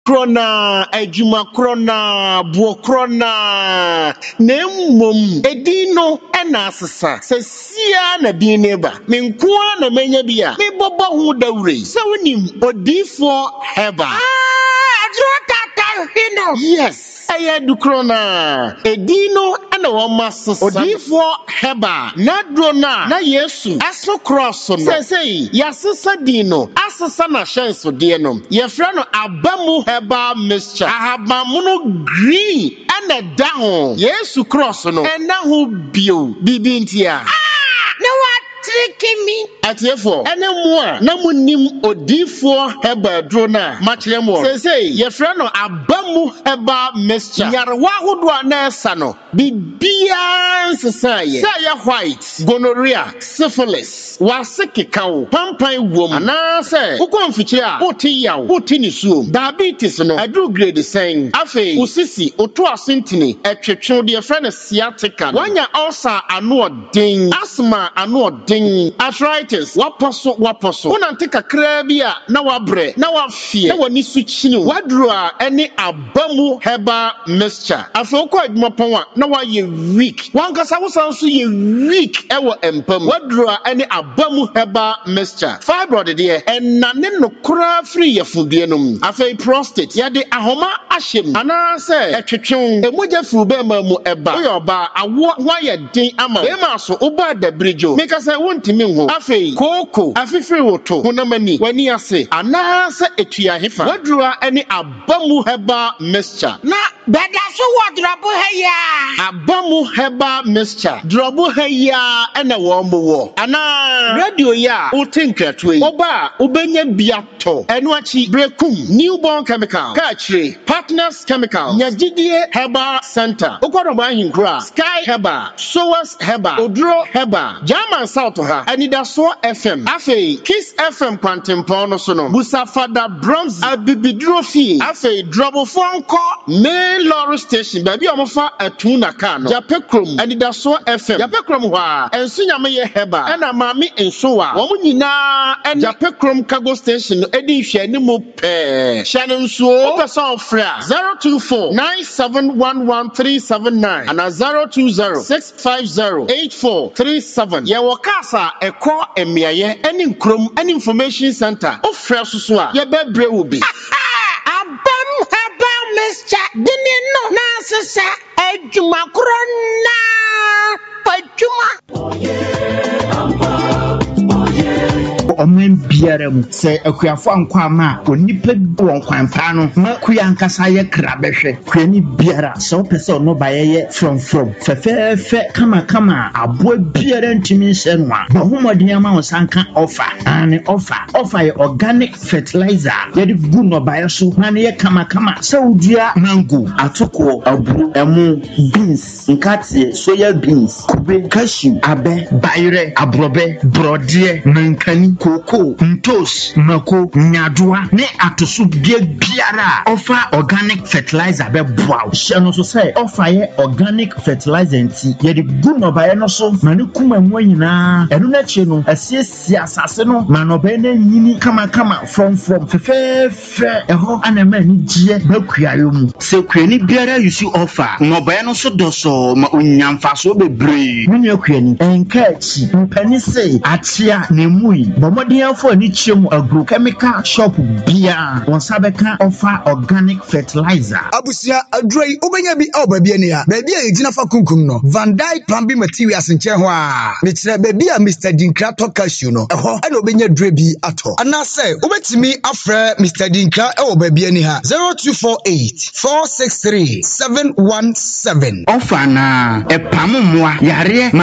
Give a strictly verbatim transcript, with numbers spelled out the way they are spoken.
krona ejuma krona buo krona nemmom edino ena asesa sesia na bi neba menkoa na menya bia me bobo hu dawre se wonim odifo heba ah adrota hino yes aya du krona edino ena wo masesa odifo heba na drona na yesu aso cross no se sei yasesa dino asesa na shenso de no ye fra no abamu heba mixture ahabamuno green ena down yesu cross no ena ho bio bibintia ah na what tricky me atiefo ene mo a na munim odifo heba drona machremo se sei ye fra no abamu heba mixture yarwa hodo anesa no bibia nsesaaye say white gonorrhea syphilis wasekekawo pampan wom ana say ukonfichire a oti yawo oti nisuo diabetes no adru grade sen afi usisi oto asentini etwetwe de friend sciatica wanya ulcer ano odin asthma ano odin arthritis waposo waposo unante kakra bia na wabre na wafie na wani suchini wadru a ene abamu heba mixture afi okọ adwumapon a na waye weak wankasa wosanso ye weak ewo empam wadru a ene abamu heba mixture fibroid de enane no kura free yefudie nom afei prostate yade ahoma ahyem ana se etwetwe emoja furu be ma mu eba oyoba awo waye din ama e ma so oba da bridge make say wontimi ho afei koko afifiri woto honamani wani ase ana se etua hefa wadru a ene abamu heba mixture na beda so wodrobo heya abamu heba mixture drobo heya ene wo mwo ana radio ya utinkratoe oba ubenya biato eno achi brekum newborn chemical kachire partners chemical nyagidie heba center okodo ba hinkura sky heba sowas heba odro heba german south ha anidaso fm afei kiss fm kwantempo no so no busafada bronze abibidro fi afei drobo fonko main lorry station baby omofa atuna ka no japekrom anidaso fm japekrom ho a enso nyame ye heba ena mami enso wa wo nyina en japekrom cargo station edi hwe ni mo pe shanon so person fra zero two four nine seven one one three seven nine and zero two zero six five zero eight four three seven ye wo kasa eko emiaye eni nkrom eni information center o fra susu a ye bebre wo bi abam haba mixture dini no na sesa ejuma krona pajuma omen biarem se akuafo ankwama onipa won kwanpa no ma kuyankasa ye krabehwe kwani biara so pese no baye from from fefefe kama kama abo biara ntimi nsenwa ba homodin ama onsanka offer and offer offer ye organic fertilizer ye de gu no baye so na ye kama kama saudua mango atoko aburu emu beans nkate soya beans kube cashew abe bayre abrobe brode nankani koko ntos mako nyadoa ne atoso bia biara offer organic fertilizer be boa sheno so say offer ye organic fertilizer nti ye de gu no baye no so na ne kuma mu nyina eno na che no asiesie asase no ma no baye na nyini kama kama from from fefefe eho anema ni gie bakuayo mu se kwani biara you see offer no baye no so doso ma onyamfa so bebre munye kwani enkachi mpani say atia ne mui bomodin for ni chemu agrochemical shop bia won sabeka offer organic fertilizer abusia adroi ubenya bi oba bia ne ha baby a yegina fa kunkum no Van Dyke plumbing materials nche ho a me kire baby a Mister Dinkra Cashew no eho ana obenya dre bi ato ana say ubetimi afre Mister Dinkra e oba bia ne ha zero two four eight four six three seven one seven offer na e pamumwa yare